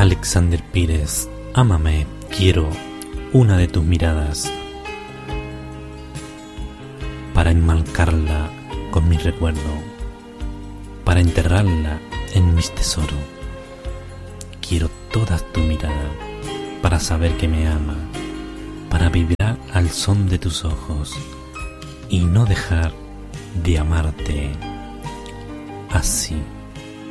Alexander Pires, ámame, quiero una de tus miradas para enmarcarla con mi recuerdo, para enterrarla en mis tesoros. Quiero toda tu mirada para saber que me ama, para vibrar al son de tus ojos y no dejar de amarte así.